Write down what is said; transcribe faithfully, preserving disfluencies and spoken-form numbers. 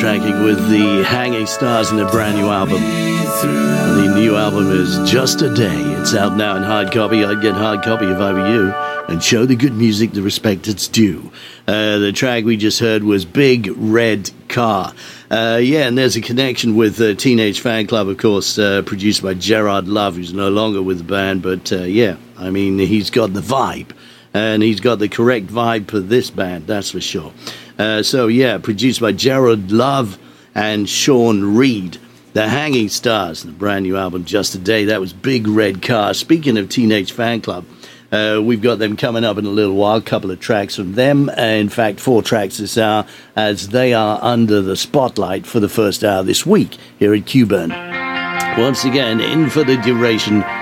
tracking with the Hanging Stars and a brand new album. The new album is Just a Day. It's out now in hard copy. I'd get hard copy if I were you, and show the good music the respect it's due. Uh, the track we just heard was Big Red Car. Uh, yeah, and there's a connection with uh, Teenage Fan Club, of course, uh, produced by Gerard Love, who's no longer with the band. But uh, yeah, I mean, he's got the vibe, and he's got the correct vibe for this band, that's for sure. Uh, so yeah, produced by Gerard Love and Sean Reed. The Hanging Stars, the brand new album, Just a Day. That was Big Red Car. Speaking of Teenage Fan Club, uh, we've got them coming up in a little while. A couple of tracks from them. Uh, in fact, four tracks this hour, as they are under the spotlight for the first hour this week here at Q-Burn. Once again, in for the duration,